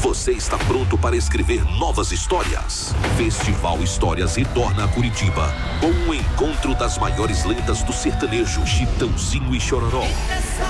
Você está pronto para escrever novas histórias? Festival Histórias retorna a Curitiba com um encontro das maiores lendas do sertanejo, Chitãozinho e Chororó.